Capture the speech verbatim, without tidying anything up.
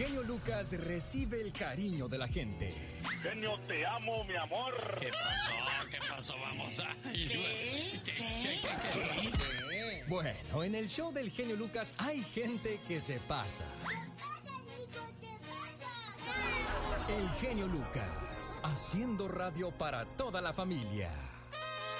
genio Lucas recibe el cariño de la gente. Genio, te amo, mi amor. ¿Qué pasó? ¿Qué pasó? Vamos a... ¿Qué? ¿Qué? ¿Qué? ¿Qué? ¿Qué? ¿Qué? Bueno, en el show del genio Lucas hay gente que se pasa. ¿Qué pasa, Nico? ¿Qué pasa? El genio Lucas, haciendo radio para toda la familia.